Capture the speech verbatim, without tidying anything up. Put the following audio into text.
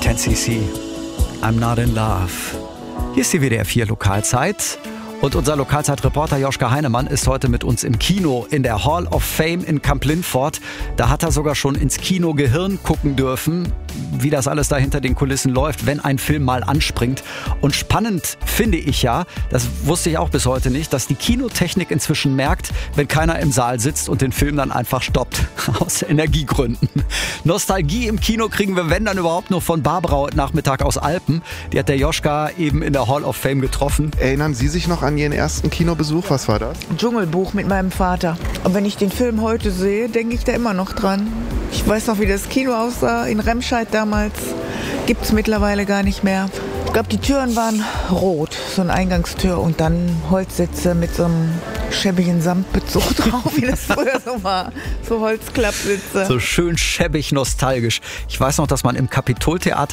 ten C C. I'm not in love. Hier ist die W D R vier Lokalzeit. Und unser Lokalzeitreporter Joschka Heinemann ist heute mit uns im Kino in der Hall of Fame in Kamp-Lintfort. Da hat er sogar schon ins Kino Gehirn gucken dürfen, wie das alles da hinter den Kulissen läuft, wenn ein Film mal anspringt. Und spannend finde ich ja, das wusste ich auch bis heute nicht, dass die Kinotechnik inzwischen merkt, wenn keiner im Saal sitzt und den Film dann einfach stoppt. Aus Energiegründen. Nostalgie im Kino kriegen wir, wenn dann überhaupt, nur von Barbara heute Nachmittag aus Alpen. Die hat der Joschka eben in der Hall of Fame getroffen. Erinnern Sie sich noch an Ihren ersten Kinobesuch? Was war das? Dschungelbuch mit meinem Vater. Und wenn ich den Film heute sehe, denke ich da immer noch dran. Ich weiß noch, wie das Kino aussah in Remscheid damals. Gibt es mittlerweile gar nicht mehr. Ich glaube, die Türen waren rot, so eine Eingangstür und dann Holzsitze mit so einem schäbigen Samtbezug drauf, wie das früher so war. So Holzklappsitze. So schön schäbig nostalgisch. Ich weiß noch, dass man im Kapitoltheater